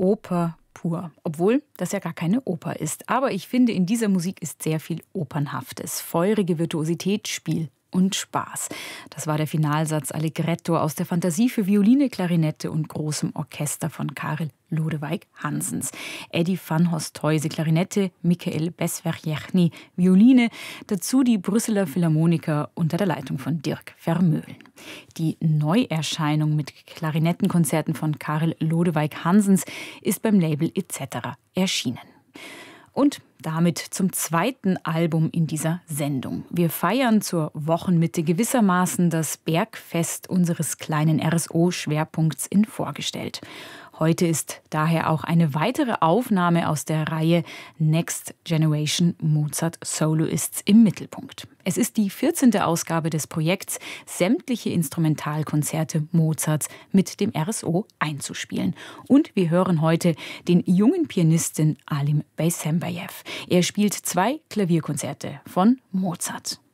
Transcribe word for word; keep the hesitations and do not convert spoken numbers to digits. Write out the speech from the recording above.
Oper pur, obwohl das ja gar keine Oper ist. Aber ich finde, in dieser Musik ist sehr viel Opernhaftes, feurige Virtuosität, Spiel und Spaß. Das war der Finalsatz Allegretto aus der Fantasie für Violine, Klarinette und großem Orchester von Karel Lodewijk Hansens. Eddie van Hosthuize, Klarinette, Michael Besverjechny, Violine, dazu die Brüsseler Philharmoniker unter der Leitung von Dirk Vermeulen. Die Neuerscheinung mit Klarinettenkonzerten von Karel Lodewijk Hansens ist beim Label et cetera erschienen. Und damit zum zweiten Album in dieser Sendung. Wir feiern zur Wochenmitte gewissermaßen das Bergfest unseres kleinen R S O-Schwerpunkts in Vorgestellt. Heute ist daher auch eine weitere Aufnahme aus der Reihe Next Generation Mozart Soloists im Mittelpunkt. Es ist die vierzehnte Ausgabe des Projekts, sämtliche Instrumentalkonzerte Mozarts mit dem R S O einzuspielen. Und wir hören heute den jungen Pianisten Alim Beysembayev. Er spielt zwei Klavierkonzerte von Mozart.